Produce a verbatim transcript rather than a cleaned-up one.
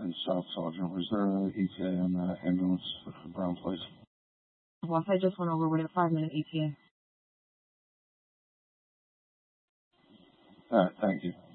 and South Sergeant. Was there an E T A on the ambulance for Brown Place? Boss, I just went over with a five-minute E T A. All right, thank you.